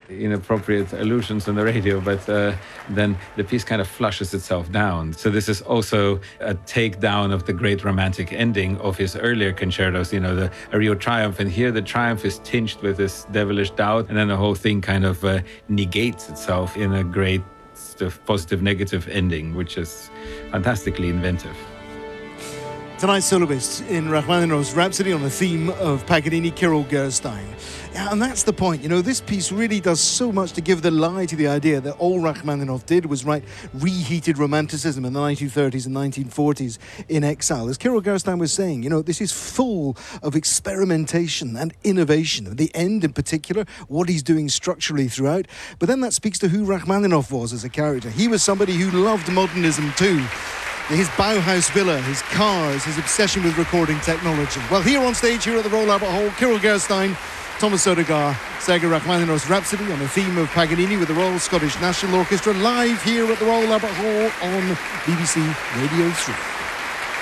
inappropriate allusions on the radio, but then the piece kind of flushes itself down. So this is also a takedown of the great romantic ending of his earlier concertos, the Rio triumph. And here the triumph is tinged with this devilish doubt, and then the whole thing kind of negates itself in a great positive negative ending, which is fantastically inventive. Tonight's soloist in Rachmaninoff's Rhapsody on the theme of Paganini, Kirill Gerstein. Yeah, and that's the point. This piece really does so much to give the lie to the idea that all Rachmaninoff did was write reheated romanticism in the 1930s and 1940s in exile. As Kirill Gerstein was saying, this is full of experimentation and innovation. The end in particular, what he's doing structurally throughout. But then that speaks to who Rachmaninoff was as a character. He was somebody who loved modernism too. His Bauhaus villa, his cars, his obsession with recording technology. Well, here on stage, here at the Royal Albert Hall, Kirill Gerstein, Thomas Sodergaard, Sergei Rachmaninoff's Rhapsody on the theme of Paganini with the Royal Scottish National Orchestra, live here at the Royal Albert Hall on BBC Radio 3.